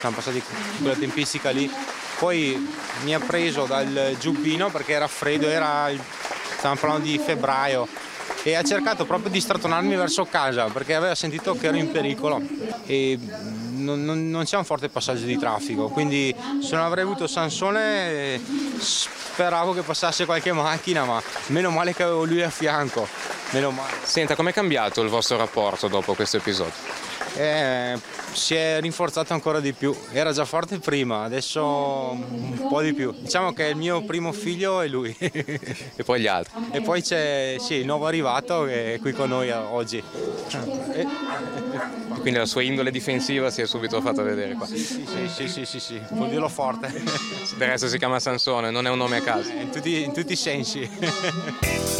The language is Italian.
Siamo passati quella tempistica lì, poi mi ha preso dal giubbino perché era freddo, stavamo parlando di febbraio, e ha cercato proprio di strattonarmi verso casa perché aveva sentito che ero in pericolo e non c'è un forte passaggio di traffico, quindi se non avrei avuto Sansone speravo che passasse qualche macchina, ma meno male che avevo lui a fianco, meno male. Senta, com'è cambiato il vostro rapporto dopo questo episodio? Si è rinforzato ancora di più, era già forte prima, adesso un po' di più. Diciamo che il mio primo figlio è lui. E poi gli altri? E poi c'è il nuovo arrivato che è qui con noi oggi. Quindi la sua indole difensiva si è subito fatta vedere qua. Sì, può dirlo forte. Del resto si chiama Sansone, non è un nome a caso. In tutti i sensi.